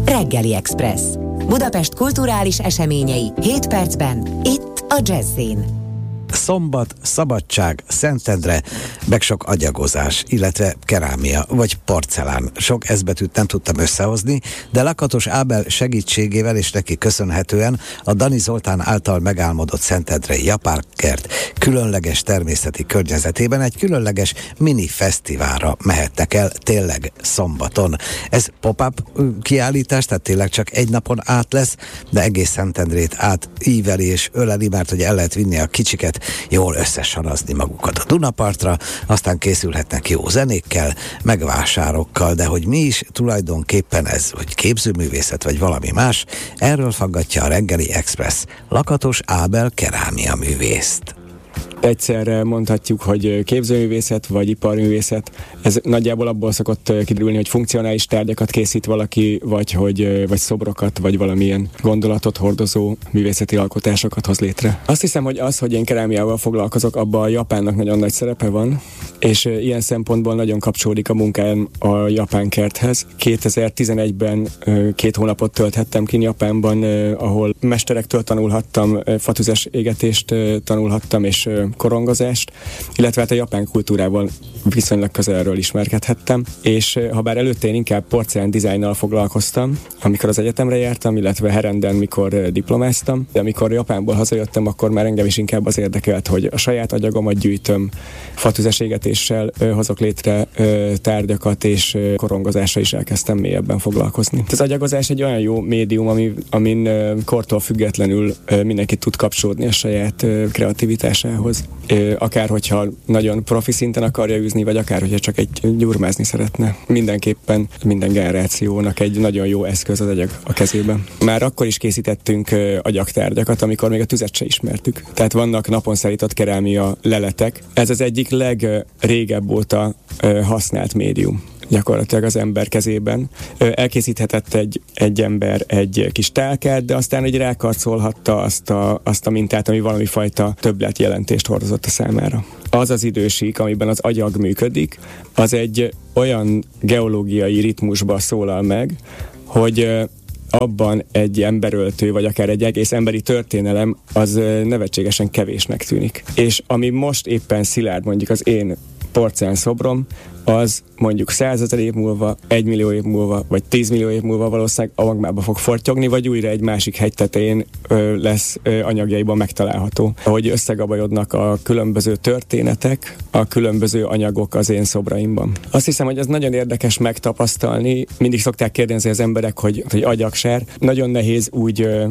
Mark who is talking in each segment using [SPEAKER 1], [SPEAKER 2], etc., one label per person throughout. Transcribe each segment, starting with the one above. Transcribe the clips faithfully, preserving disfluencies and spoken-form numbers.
[SPEAKER 1] Reggeli Express. Budapest kulturális eseményei hét percben, itt a Jazz-in.
[SPEAKER 2] Szombat, szabadság, Szentendre, meg sok agyagozás, illetve kerámia, vagy porcelán. Sok ezbetűt nem tudtam összehozni, de Lakatos Ábel segítségével és neki köszönhetően a Dani Zoltán által megálmodott szentendrei japánkert különleges természeti környezetében egy különleges mini fesztiválra mehettek el tényleg szombaton. Ez pop-up kiállítás, tehát tényleg csak egy napon át lesz, de egész Szentendrét át íveli és öleli, mert hogy el lehet vinni a kicsiket jól összesanazni magukat a Dunapartra, aztán készülhetnek jó zenékkel, meg vásárokkal, de hogy mi is tulajdonképpen ez, hogy képzőművészet vagy valami más, erről faggatja a Reggeli Express Lakatos Ábel kerámia művészt.
[SPEAKER 3] Egyszerre mondhatjuk, hogy képzőművészet vagy iparművészet. Ez nagyjából abból szokott kiderülni, hogy funkcionális tárgyakat készít valaki, vagy, hogy, vagy szobrokat, vagy valamilyen gondolatot hordozó művészeti alkotásokat hoz létre. Azt hiszem, hogy az, hogy én kerámiával foglalkozok, abban a Japánnak nagyon nagy szerepe van, és ilyen szempontból nagyon kapcsolódik a munkám a japán kerthez. kétezer-tizenegyben két hónapot tölthettem ki Japánban, ahol mesterektől tanulhattam, fatüzes égetést tanulhattam, és korongozást, illetve hát a japán kultúrával viszonylag közelről ismerkedhettem, és ha bár előtte én inkább porcelán dizájnnal foglalkoztam, amikor az egyetemre jártam, illetve Herenden, mikor diplomáztam, de amikor Japánból hazajöttem, akkor már engem is inkább az érdekelt, hogy a saját agyagomat gyűjtöm, fatüzes égetéssel hozok létre tárgyakat, és korongozással is elkezdtem mélyebben foglalkozni. Az agyagozás egy olyan jó médium, ami, amin kortól függetlenül mindenki tud kapcsolódni a saját kreativitásához. Akár hogyha nagyon profi szinten akarja űzni, vagy akár hogyha csak egy gyurmázni szeretne. Mindenképpen minden generációnak egy nagyon jó eszköz az agyag a kezében. Már akkor is készítettünk agyagtárgyakat, amikor még a tüzet se ismertük. Tehát vannak napon szállított kerámia leletek. Ez az egyik legrégebb óta használt médium gyakorlatilag az ember kezében. Elkészíthetett egy, egy ember egy kis tálkát, de aztán egy rákarcolhatta azt a, azt a mintát, ami valami fajta többletjelentést hordozott a számára. Az az idősík, amiben az agyag működik, az egy olyan geológiai ritmusba szólal meg, hogy abban egy emberöltő, vagy akár egy egész emberi történelem, az nevetségesen kevésnek tűnik. És ami most éppen szilárd, mondjuk az én porcelán szobrom, az mondjuk százezer év múlva, egymillió év múlva, vagy tízmillió év múlva valószínűleg a magmába fog fortyogni, vagy újra egy másik hegy tetején ö, lesz ö, anyagjaiban megtalálható. Ahogy összegabajodnak a különböző történetek, a különböző anyagok az én szobraimban. Azt hiszem, hogy ez nagyon érdekes megtapasztalni. Mindig szokták kérdezni az emberek, hogy, hogy agyagsár. Nagyon nehéz úgy ö,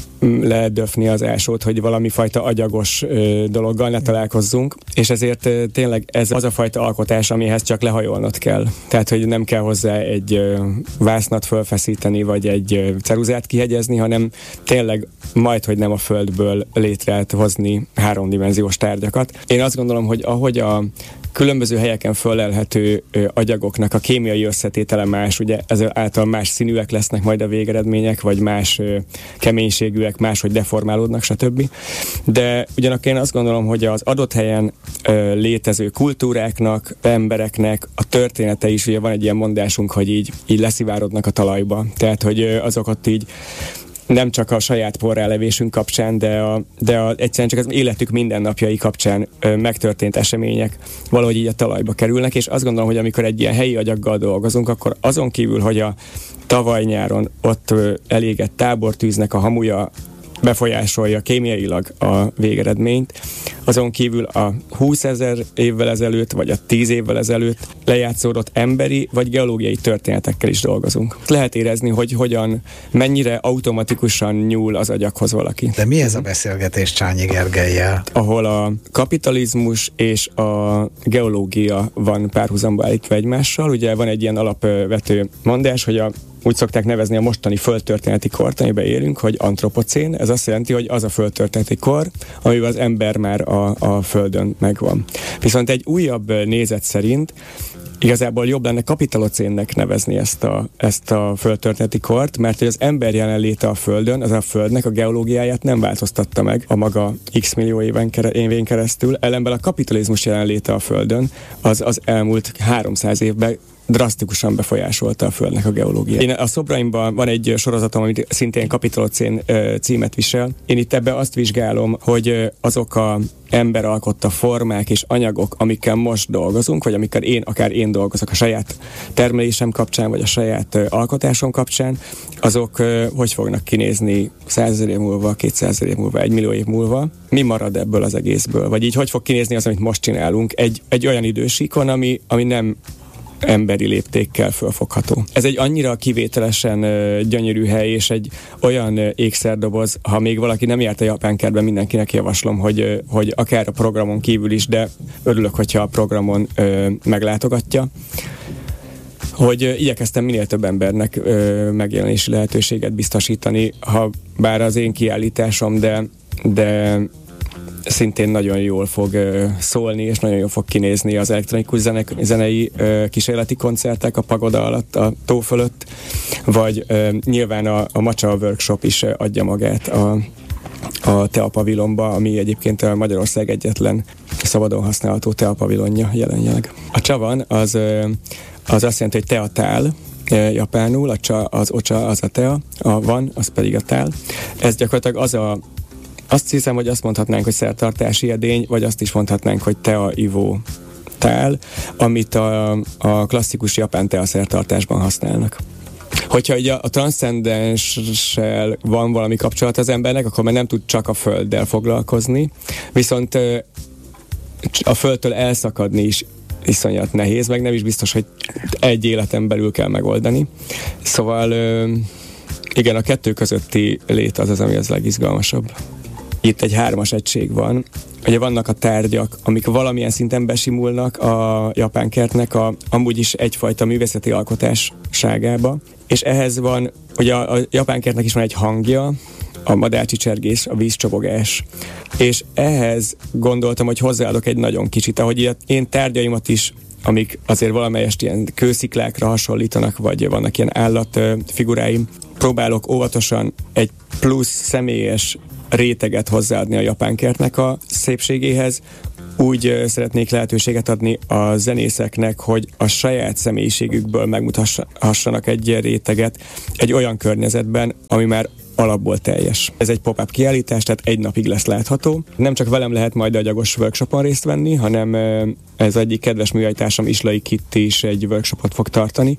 [SPEAKER 3] ledöfni az ásót, hogy valami fajta agyagos ö, dologgal ne találkozzunk, és ezért ö, tényleg ez az a fajta alkotás, amihez csak lehajolnod kell. Tehát, hogy nem kell hozzá egy ö, vásznat fölfeszíteni, vagy egy ö, ceruzát kihegyezni, hanem tényleg majd, hogy nem a földből létre lehet hozni háromdimenziós tárgyakat. Én azt gondolom, hogy ahogy a különböző helyeken fölelhető ö, agyagoknak a kémiai összetétele más, ugye ezáltal más színűek lesznek majd a végeredmények, vagy más ö, keménységűek, máshogy deformálódnak, stb. De ugyanakkor én azt gondolom, hogy az adott helyen ö, létező kultúráknak, embereknek a története is, ugye van egy ilyen mondásunk, hogy így, így leszivárognak a talajba. Tehát, hogy ö, azokat így nem csak a saját porrálevésünk kapcsán, de, a, de a, egyszerűen csak az életük mindennapjai kapcsán ö, megtörtént események valahogy így a talajba kerülnek, és azt gondolom, hogy amikor egy ilyen helyi agyaggal dolgozunk, akkor azon kívül, hogy a tavaly nyáron ott ö, elégett tábortűznek a hamuja befolyásolja kémiailag a végeredményt, azon kívül a húszezer évvel ezelőtt, vagy a tíz évvel ezelőtt lejátszódott emberi vagy geológiai történetekkel is dolgozunk. Lehet érezni, hogy hogyan, mennyire automatikusan nyúl az agyakhoz valaki.
[SPEAKER 2] De mi ez a beszélgetés Csányi Gergellyel?
[SPEAKER 3] Ahol a kapitalizmus és a geológia van párhuzamba állítva egymással. Ugye van egy ilyen alapvető mondás, hogy a úgy szokták nevezni a mostani földtörténeti kort, amiben élünk, hogy antropocén. Ez azt jelenti, hogy az a földtörténeti kor, amiben az ember már a, a földön megvan. Viszont egy újabb nézet szerint igazából jobb lenne kapitalocénnek nevezni ezt a, ezt a földtörténeti kort, mert hogy az ember jelenléte a földön, az a földnek a geológiáját nem változtatta meg a maga x millió éven kere, évén keresztül, ellenben a kapitalizmus jelenléte a földön az az elmúlt háromszáz évben drasztikusan befolyásolta a Földnek a geológiát. Én a szobraimban van egy sorozatom, amit szintén Kapitolocén címet visel. Én itt ebben azt vizsgálom, hogy azok a ember alkotta formák és anyagok, amikkel most dolgozunk, vagy amikkel én, akár én dolgozok a saját termelésem kapcsán, vagy a saját alkotásom kapcsán, azok hogy fognak kinézni százezer év múlva, kétszázezer év múlva, egy millió év múlva? Mi marad ebből az egészből? Vagy így hogy fog kinézni az, amit most csinálunk egy, egy olyan idősíkon, ami, ami nem emberi léptékkel fölfogható. Ez egy annyira kivételesen uh, gyönyörű hely, és egy olyan uh, ékszerdoboz, ha még valaki nem járt a japán kertben, mindenkinek javaslom, hogy, uh, hogy akár a programon kívül is, de örülök, hogyha a programon uh, meglátogatja, hogy uh, igyekeztem minél több embernek uh, megjelenési lehetőséget biztosítani, ha bár az én kiállításom, de, de szintén nagyon jól fog uh, szólni, és nagyon jól fog kinézni az elektronikus zenek, zenei uh, kísérleti koncertek a pagoda alatt, a tó fölött, vagy uh, nyilván a, a Macsa workshop is uh, adja magát a, a Tea pavilonba, ami egyébként a Magyarország egyetlen szabadon használható Tea pavilonja jelenleg. A Chavan az, uh, az azt jelenti, hogy teatál, uh, japánul, a cha, az ocha, az a tea, a van, az pedig a tál. Ez gyakorlatilag az a Azt hiszem, hogy azt mondhatnánk, hogy szertartási edény, vagy azt is mondhatnánk, hogy tea ivó tál, amit a, a klasszikus japán tea szertartásban használnak. Hogyha ugye a, a transzcendenssel van valami kapcsolat az embernek, akkor már nem tud csak a földdel foglalkozni, viszont a földtől elszakadni is iszonyat nehéz, meg nem is biztos, hogy egy életen belül kell megoldani. Szóval igen, a kettő közötti lét az az, ami az legizgalmasabb. Itt egy hármas egység van. Ugye vannak a tárgyak, amik valamilyen szinten besimulnak a japán kertnek a, amúgy is egyfajta művészeti alkotásságába, és ehhez van, ugye a, a japán kertnek is van egy hangja, a madárcsicsergés, a vízcsobogás, és ehhez gondoltam, hogy hozzáadok egy nagyon kicsit, ahogy én tárgyaimat is, amik azért valamelyest ilyen kősziklákra hasonlítanak, vagy vannak ilyen állatfiguráim, próbálok óvatosan egy plusz személyes réteget hozzáadni a japán kertnek a szépségéhez. Úgy szeretnék lehetőséget adni a zenészeknek, hogy a saját személyiségükből megmutassanak egy réteget egy olyan környezetben, ami már alapból teljes. Ez egy pop-up kiállítás, tehát egy napig lesz látható. Nem csak velem lehet majd a gyagos workshopon részt venni, hanem ez egyik kedves műhelytársam, Islai Kitti is egy workshopot fog tartani,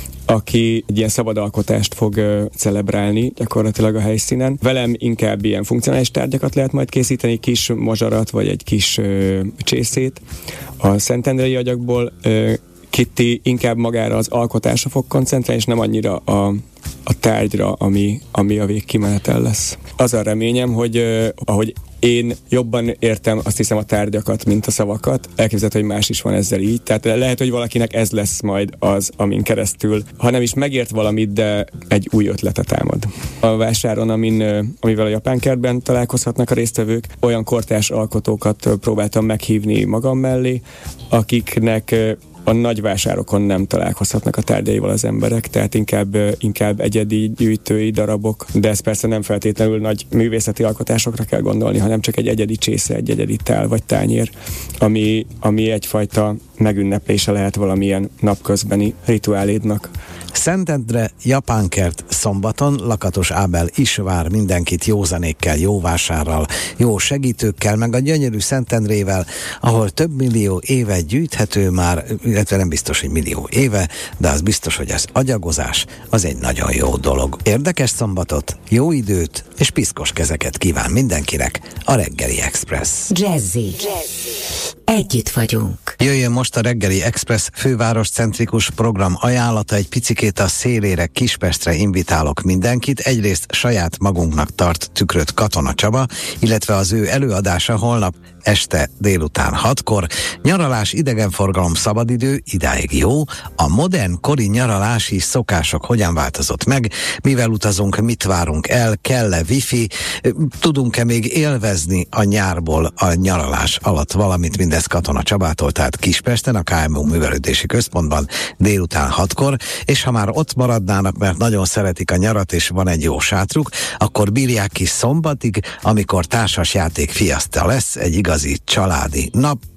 [SPEAKER 3] aki egy ilyen szabadalkotást fog uh, celebrálni gyakorlatilag a helyszínen. Velem inkább ilyen funkcionális tárgyakat lehet majd készíteni, kis mozsarat, vagy egy kis uh, csészét a szentendrei agyagból. Uh, Kitti inkább magára az alkotásra fog koncentrálni, és nem annyira a, a tárgyra, ami, ami a végkimenetel lesz. Az a reményem, hogy uh, ahogy én jobban értem, azt hiszem, a tárgyakat, mint a szavakat. Elképzelhető, hogy más is van ezzel így. Tehát lehet, hogy valakinek ez lesz majd az, amin keresztül, ha nem is megért valamit, de egy új ötletet támad. A vásáron, amin, amivel a japán kertben találkozhatnak a résztvevők, olyan kortárs alkotókat próbáltam meghívni magam mellé, akiknek a nagy vásárokon nem találkozhatnak a tárgyaival az emberek, tehát inkább, inkább egyedi gyűjtői darabok, de ez persze nem feltétlenül nagy művészeti alkotásokra kell gondolni, hanem csak egy egyedi csésze, egy egyedi tál vagy tányér, ami, ami egyfajta megünneplése lehet valamilyen napközbeni rituálédnak.
[SPEAKER 2] Szentendre, Japánkert szombaton, Lakatos Ábel is vár mindenkit jó zenékkel, jó vásárral, jó segítőkkel, meg a gyönyörű Szentendrével, ahol több millió éve gyűjthető már, illetve nem biztos, hogy millió éve, de az biztos, hogy az agyagozás az egy nagyon jó dolog. Érdekes szombatot, jó időt és piszkos kezeket kíván mindenkinek a Reggeli Express.
[SPEAKER 1] Jazzy. Jazzy. Együtt vagyunk.
[SPEAKER 2] Jöjjön most a Reggeli Express fővároscentrikus program ajánlata, egy picikét a szélére, Kispestre invitálok mindenkit. Egyrészt saját magunknak tart tükröt Katona Csaba, illetve az ő előadása holnap este délután hatkor. Nyaralás, idegenforgalom, szabadidő, idáig jó. A modern kori nyaralási szokások hogyan változott meg, mivel utazunk, mit várunk el, kell-e wifi, tudunk-e még élvezni a nyárból a nyaralás alatt valamit, mindez Katona Csabától, tehát Kispesten, a ká em u Művelődési Központban délután hatkor, és ha már ott maradnának, mert nagyon szeretik a nyarat, és van egy jó sátruk, akkor bírják ki szombatig, amikor társasjáték fiaszta lesz, egy igazi családi nap,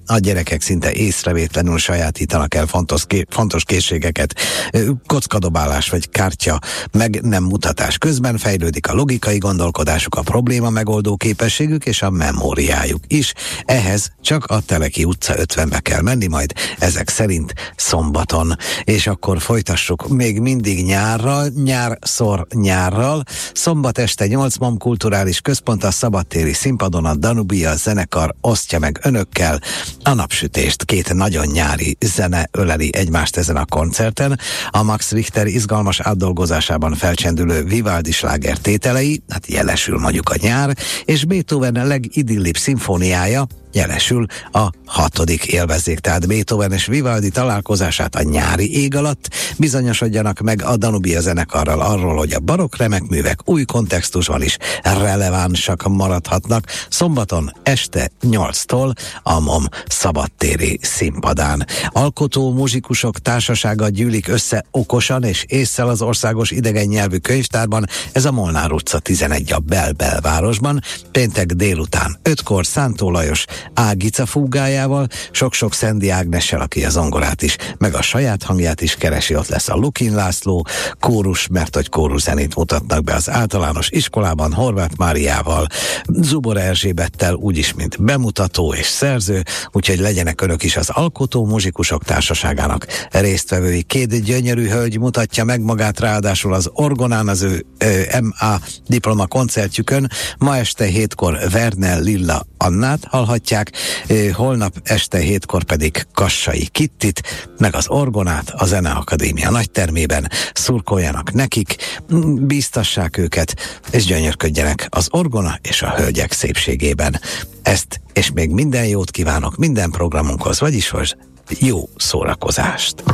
[SPEAKER 2] a gyerekek szinte észrevétlenül sajátítanak el fontos, ké, fontos készségeket. Kockadobálás vagy kártya meg nem mutatás közben fejlődik a logikai gondolkodásuk, a probléma megoldó képességük és a memóriájuk is. Ehhez csak a Teleki utca ötvenbe kell menni, majd ezek szerint szombaton. És akkor folytassuk még mindig nyárral, nyár szor nyárral. Szombat este nyolc MOM Kulturális Központ a szabadtéri színpadon a Danubia zenekar osztja meg önökkel a napsütést. Két nagyon nyári zene öleli egymást ezen a koncerten. A Max Richter izgalmas átdolgozásában felcsendülő Vivaldi sláger tételei, hát jelesül mondjuk a nyár, és Beethoven legidillibb szimfóniája, jelesül a hatodik. Élvezzék tehát Beethoven és Vivaldi találkozását a nyári ég alatt, bizonyosodjanak meg a Danubia zenekarral arról, hogy a barokk remekművek új kontextusban is relevánsak maradhatnak szombaton este nyolctól a MOM szabadtéri színpadán. Alkotó muzsikusok társasága gyűlik össze okosan és ésszel az Országos Idegen Nyelvű Könyvtárban, ez a Molnár utca tizenegy a Bel-belvárosban, péntek délután ötkor Szántó Lajos Ágica fúgájával, sok-sok Szendi Ágnessel, aki a zongorát is, meg a saját hangját is keresi, ott lesz a Lukin László kórus, mert hogy kóruszenét mutatnak be az általános iskolában Horváth Máriával, Zubor Erzsébettel, úgyis mint bemutató és szerző, úgyhogy legyenek önök is az Alkotó Muzsikusok Társaságának résztvevői. Két gyönyörű hölgy mutatja meg magát, ráadásul az orgonán az ő em á diploma koncertjükön. Ma este hétkor Vernel Lilla Annát hallhatják, holnap este hétkor pedig Kassai Kittit, meg az orgonát a Zeneakadémia nagytermében. Szurkoljanak nekik, bíztassák őket, és gyönyörködjenek az orgona és a hölgyek szépségében. Ezt és még minden jót kívánok minden programunkhoz, vagyis hogy jó szórakozást!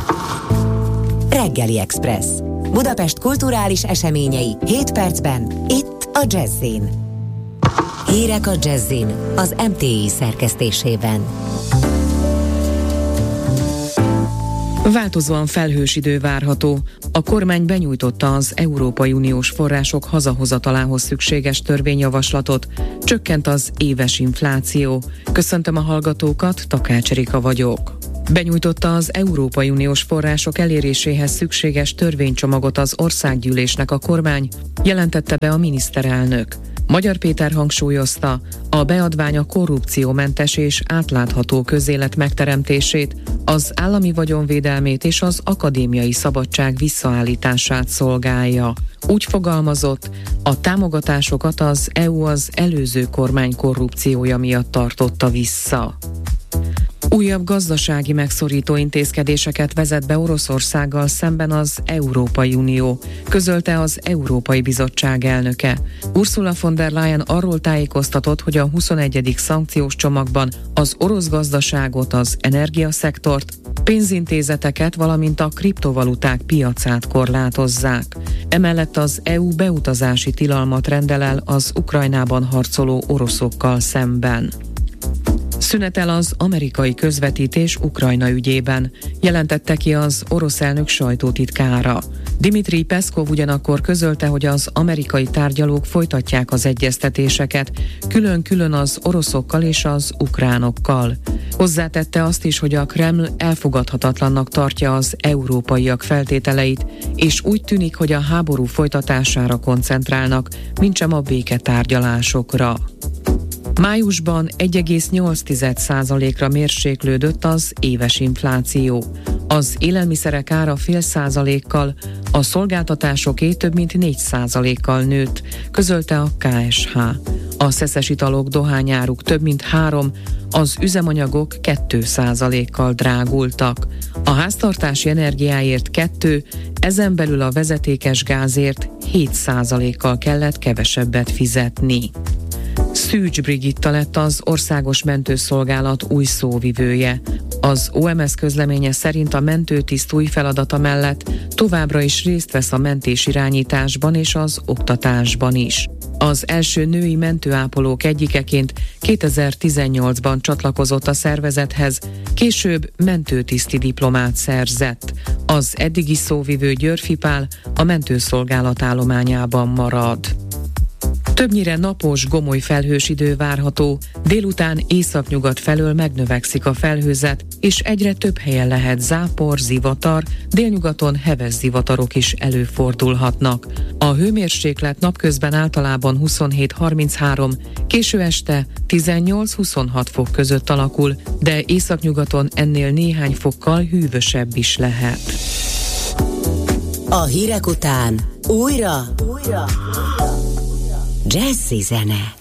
[SPEAKER 1] Reggeli Express. Budapest kulturális eseményei hét percben, itt a Jazzin. Hírek a Jazzin, az em té i szerkesztésében.
[SPEAKER 4] Változóan felhős idő várható. A kormány benyújtotta az Európai Uniós források hazahozatalához szükséges törvényjavaslatot. Csökkent az éves infláció. Köszöntöm a hallgatókat, Takács Erika vagyok. Benyújtotta az Európai Uniós források eléréséhez szükséges törvénycsomagot az országgyűlésnek a kormány, jelentette be a miniszterelnök. Magyar Péter hangsúlyozta, a beadvány a korrupciómentes és átlátható közélet megteremtését, az állami vagyonvédelmét és az akadémiai szabadság visszaállítását szolgálja. Úgy fogalmazott, a támogatásokat az é u az előző kormány korrupciója miatt tartotta vissza. Újabb gazdasági megszorító intézkedéseket vezet be Oroszországgal szemben az Európai Unió, közölte az Európai Bizottság elnöke. Ursula von der Leyen arról tájékoztatott, hogy a huszonegyedik szankciós csomagban az orosz gazdaságot, az energiaszektort, pénzintézeteket, valamint a kriptovaluták piacát korlátozzák. Emellett az é u beutazási tilalmat rendel el az Ukrajnában harcoló oroszokkal szemben. Szünetel az amerikai közvetítés Ukrajna ügyében, jelentette ki az orosz elnök sajtótitkára. Dmitrij Peszkov ugyanakkor közölte, hogy az amerikai tárgyalók folytatják az egyeztetéseket, külön-külön az oroszokkal és az ukránokkal. Hozzátette azt is, hogy a Kreml elfogadhatatlannak tartja az európaiak feltételeit, és úgy tűnik, hogy a háború folytatására koncentrálnak, mintsem a béketárgyalásokra. Májusban egy egész nyolc százalékra mérséklődött az éves infláció. Az élelmiszerek ára fél százalékkal, a szolgáltatásoké több mint négy százalékkal nőtt, közölte a ká es há. A szeszes italok, dohányáruk több mint három, az üzemanyagok kettő százalékkal drágultak. A háztartási energiáért kettő, ezen belül a vezetékes gázért hét százalékkal kellett kevesebbet fizetni. Szűcs Brigitta lett az Országos Mentőszolgálat új szóvivője. Az o em es közleménye szerint a mentőtiszt új feladata mellett továbbra is részt vesz a mentésirányításban és az oktatásban is. Az első női mentőápolók egyikeként kétezer-tizennyolcban csatlakozott a szervezethez, később mentőtiszti diplomát szerzett. Az eddigi szóvivő Györfi Pál a mentőszolgálat állományában marad. Többnyire napos, gomoly felhős idő várható, délután északnyugat felől megnövekszik a felhőzet, és egyre több helyen lehet zápor, zivatar, délnyugaton heves zivatarok is előfordulhatnak. A hőmérséklet napközben általában huszonhét harminchárom, késő este tizennyolc-huszonhat fok között alakul, de északnyugaton ennél néhány fokkal hűvösebb is lehet.
[SPEAKER 1] A hírek után újra, újra. Jazzy zene.